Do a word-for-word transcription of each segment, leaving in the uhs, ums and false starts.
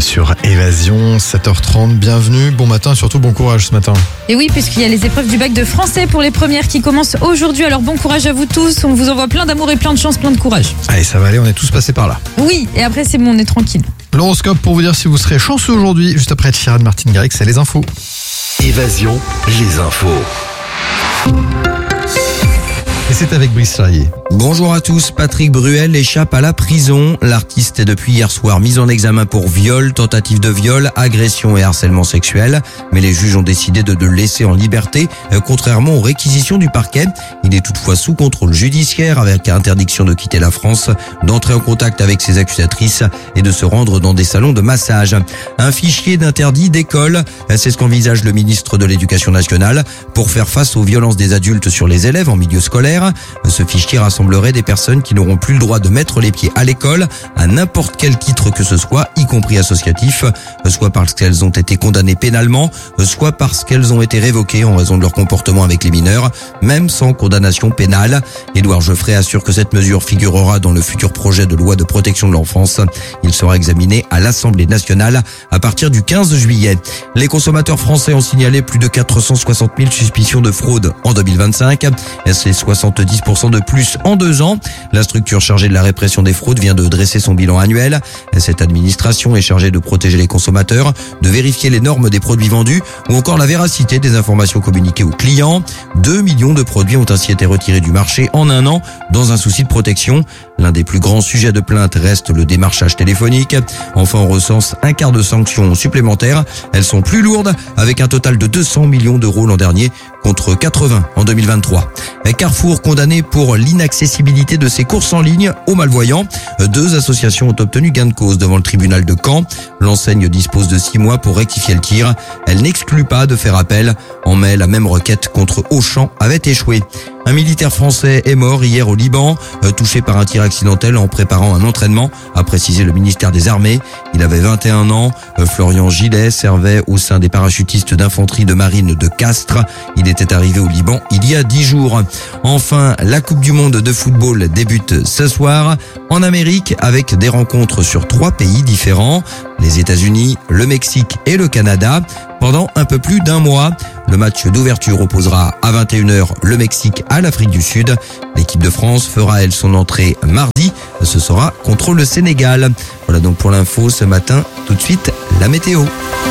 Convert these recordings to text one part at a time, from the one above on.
sur Évasion, sept heures trente, bienvenue, bon matin, surtout bon courage ce matin. Et oui, puisqu'il y a les épreuves du bac de français pour les premières qui commencent aujourd'hui, alors bon courage à vous tous, on vous envoie plein d'amour et plein de chance, plein de courage. Allez, ça va aller, on est tous passés par là. Oui, et après c'est bon, on est tranquille. L'horoscope pour vous dire si vous serez chanceux aujourd'hui, juste après Ed Sheeran, Martin Garrix, c'est les infos. Évasion, les infos. Et c'est avec Brice Charrier. Bonjour à tous, Patrick Bruel échappe à la prison. L'artiste est depuis hier soir mis en examen pour viol, tentative de viol, agression et harcèlement sexuel. Mais les juges ont décidé de le laisser en liberté, contrairement aux réquisitions du parquet. Il est toutefois sous contrôle judiciaire avec interdiction de quitter la France, d'entrer en contact avec ses accusatrices et de se rendre dans des salons de massage. Un fichier d'interdit d'école, c'est ce qu'envisage le ministre de l'Éducation nationale pour faire face aux violences des adultes sur les élèves en milieu scolaire. Ce fichier rassemblerait des personnes qui n'auront plus le droit de mettre les pieds à l'école à n'importe quel titre que ce soit, y compris associatif, soit parce qu'elles ont été condamnées pénalement, soit parce qu'elles ont été révoquées en raison de leur comportement avec les mineurs, même sans condamnation pénale. Édouard Geoffrey assure que cette mesure figurera dans le futur projet de loi de protection de l'enfance. Il sera examiné à l'Assemblée nationale à partir du quinze juillet. Les consommateurs français ont signalé plus de quatre cent soixante mille suspicions de fraude en deux mille vingt-cinq. C'est soixante-dix pour cent de plus en deux ans. La structure chargée de la répression des fraudes vient de dresser son bilan annuel. Cette administration est chargée de protéger les consommateurs, de vérifier les normes des produits vendus ou encore la véracité des informations communiquées aux clients. Deux millions de produits ont ainsi été retirés du marché en un an dans un souci de protection. L'un des plus grands sujets de plainte reste le démarchage téléphonique. Enfin, on recense un quart de sanctions supplémentaires. Elles sont plus lourdes avec un total de deux cents millions d'euros l'an dernier contre quatre-vingts en deux mille vingt-trois. Carrefour condamné pour l'inaccessibilité de ses courses en ligne aux malvoyants. Deux associations ont obtenu gain de cause devant le tribunal de Caen. L'enseigne dispose de six mois pour rectifier le tir. Elle n'exclut pas de faire appel. En mai, la même requête contre Auchan avait échoué. Un militaire français est mort hier au Liban, touché par un tir accidentel en préparant un entraînement, a précisé le ministère des Armées. Il avait vingt et un ans. Florian Gillet servait au sein des parachutistes d'infanterie de marine de Castres. Il était arrivé au Liban il y a dix jours. Enfin, la Coupe du Monde de football débute ce soir en Amérique avec des rencontres sur trois pays différents, les États-Unis, le Mexique et le Canada. Pendant un peu plus d'un mois, le match d'ouverture opposera à vingt et une heures le Mexique à l'Afrique du Sud. L'équipe de France fera, elle, son entrée mardi. Ce sera contre le Sénégal. Voilà donc pour l'info ce matin. Tout de suite, la météo.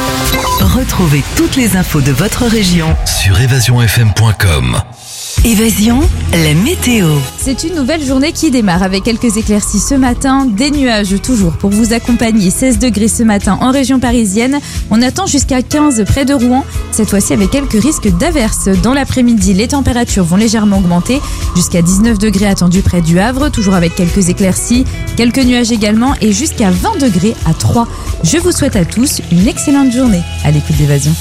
Retrouvez toutes les infos de votre région Sur évasion f m point com. Évasion, la météo. C'est une nouvelle journée qui démarre avec quelques éclaircies ce matin, des nuages toujours pour vous accompagner, seize degrés ce matin en région parisienne. On attend jusqu'à quinze près de Rouen, cette fois-ci avec quelques risques d'averses. Dans l'après-midi, les températures vont légèrement augmenter, jusqu'à dix-neuf degrés attendus près du Havre, toujours avec quelques éclaircies, quelques nuages également et jusqu'à vingt degrés à Troyes. Je vous souhaite à tous une excellente journée à l'écoute d'Évasion.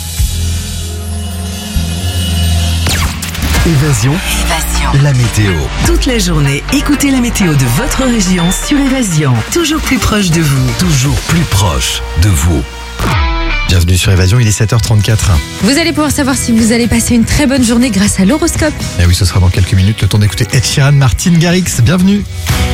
Évasion, Évasion. la météo. Toute la journée, écoutez la météo de votre région sur Évasion. Toujours plus proche de vous. Toujours plus proche de vous. Bienvenue sur Évasion, il est sept heures trente-quatre. Vous allez pouvoir savoir si vous allez passer une très bonne journée grâce à l'horoscope. Et oui, ce sera dans quelques minutes, le temps d'écouter Ed Sheeran, Martin Garrix, bienvenue.